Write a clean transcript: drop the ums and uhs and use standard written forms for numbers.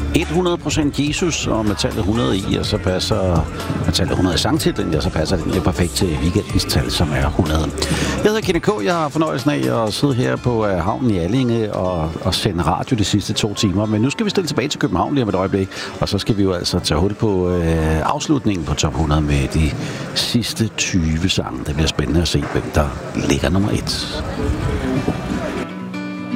100% Jesus og med tallet 100 i, og så passer med tallet 100 i sangtitlen, ja, så passer det lidt perfekt til weekendens tal, som er 100. Jeg hedder Kenneth K. Jeg har fornøjelsen af at sidde her på havnen i Allinge og sende radio de sidste 2 timer, men nu skal vi stille tilbage til København lige om et øjeblik, og så skal vi jo altså tage hul på afslutningen på top 100 med de sidste 20 sange. Det bliver spændende at se, hvem der ligger nummer 1.